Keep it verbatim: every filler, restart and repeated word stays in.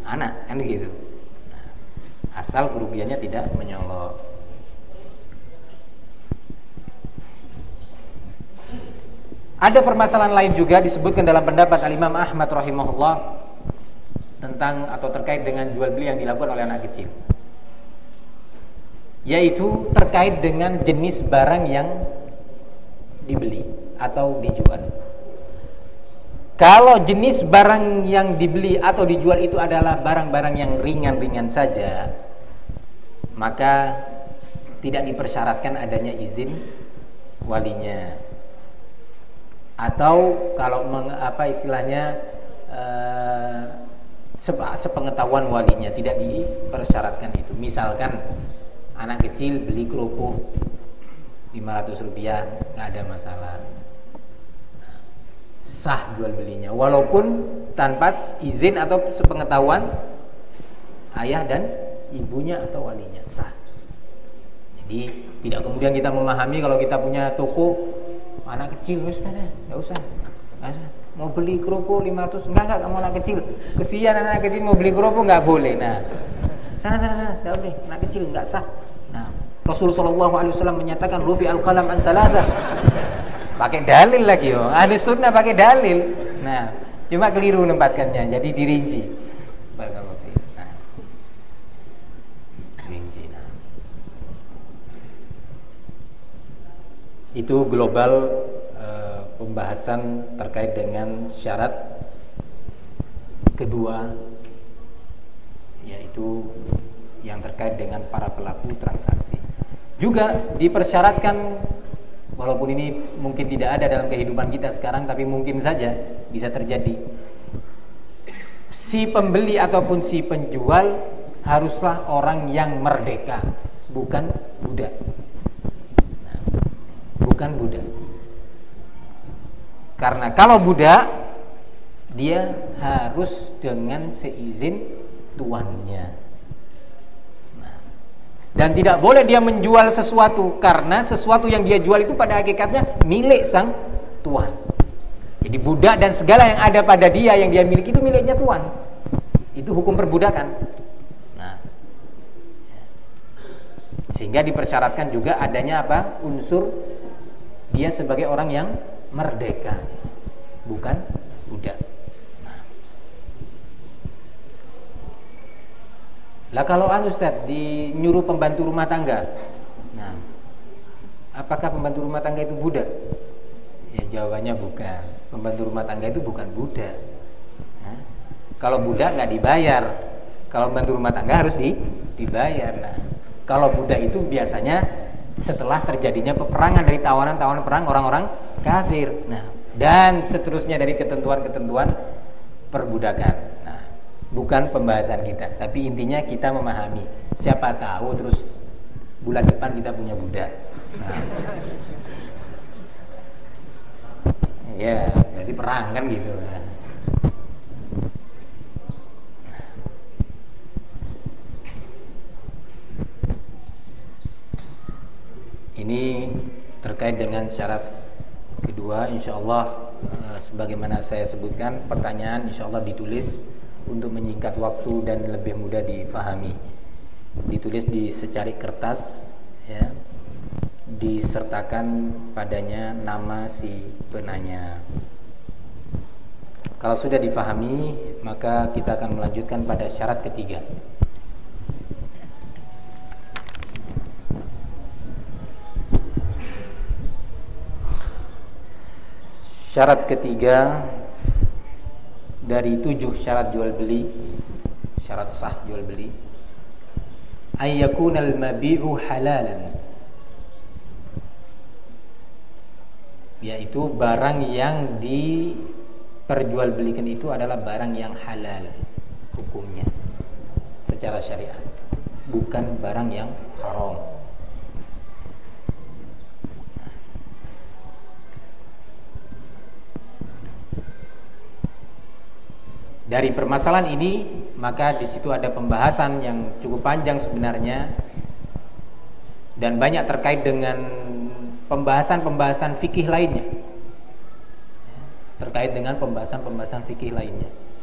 anak, kan gitu. Nah, asal kerugiannya tidak menyolok. Ada permasalahan lain juga disebutkan dalam pendapat Al-Imam Ahmad rahimahullah tentang atau terkait dengan jual beli yang dilakukan oleh anak kecil, yaitu terkait dengan jenis barang yang dibeli atau dijual. Kalau jenis barang yang dibeli atau dijual itu adalah barang-barang yang ringan-ringan saja, maka tidak dipersyaratkan adanya izin walinya. Atau kalau meng, apa istilahnya eh, sepengetahuan walinya, tidak dipersyaratkan itu. Misalkan anak kecil beli kerupuk lima ratus rupiah, nggak ada masalah, sah jual belinya, walaupun tanpa izin atau sepengetahuan ayah dan ibunya atau walinya, sah. Jadi tidak kemudian kita memahami kalau kita punya toko, anak kecil wis enggak usah. Mau beli kerupuk lima ratus, enggak enggak kamu anak kecil. Kesian anak kecil mau beli kerupuk enggak boleh. Nah, sana sana sana, enggak boleh. Anak kecil enggak sah. Nah, Rasulullah shallallahu alaihi wasallam menyatakan rufi al-qalam an thalatha. Pakai dalil lagi, oh. Ahli sunnah pakai dalil. Nah, cuma keliru menempatkannya, jadi dirinci. Barakallahu fiik. Nah. Dirinci. Nah. Itu global eh, pembahasan terkait dengan syarat kedua, yaitu yang terkait dengan para pelaku transaksi. Juga dipersyaratkan, walaupun ini mungkin tidak ada dalam kehidupan kita sekarang, tapi mungkin saja bisa terjadi, si pembeli ataupun si penjual haruslah orang yang merdeka, bukan budak. Nah, bukan budak. Karena kalau budak, dia harus dengan seizin tuannya. Nah, dan tidak boleh dia menjual sesuatu, karena sesuatu yang dia jual itu pada hakikatnya milik sang tuan. Jadi budak dan segala yang ada pada dia yang dia miliki itu miliknya tuan. Itu hukum perbudakan. Nah, sehingga dipersyaratkan juga adanya apa? Unsur dia sebagai orang yang merdeka, bukan budak. Nah. Lah kalau anu Ustaz dinyuruh pembantu rumah tangga, nah, apakah pembantu rumah tangga itu budak? Ya jawabannya bukan. Pembantu rumah tangga itu bukan budak. Nah, kalau budak nggak dibayar, kalau pembantu rumah tangga harus di, dibayar. Nah, kalau budak itu biasanya setelah terjadinya peperangan dari tawanan-tawanan perang orang-orang kafir. Nah, dan seterusnya dari ketentuan-ketentuan perbudakan. Nah, bukan pembahasan kita, tapi intinya kita memahami. Siapa tahu terus bulan depan kita punya budak. Nah, ya, berarti perang kan gitu. Nah. Ini terkait dengan syarat kedua, insyaallah eh, sebagaimana saya sebutkan, pertanyaan insyaallah ditulis untuk menyingkat waktu dan lebih mudah difahami. Ditulis di secari kertas, ya, disertakan padanya nama si penanya. Kalau sudah difahami, maka kita akan melanjutkan pada syarat ketiga. Syarat ketiga dari tujuh syarat jual beli, syarat sah jual beli, ayyakunal mabi'u halalan, yaitu barang yang diperjualbelikan itu adalah barang yang halal hukumnya secara syariat, bukan barang yang haram. Dari permasalahan ini, maka di situ ada pembahasan yang cukup panjang sebenarnya, dan banyak terkait dengan pembahasan-pembahasan fikih lainnya, terkait dengan pembahasan-pembahasan fikih lainnya.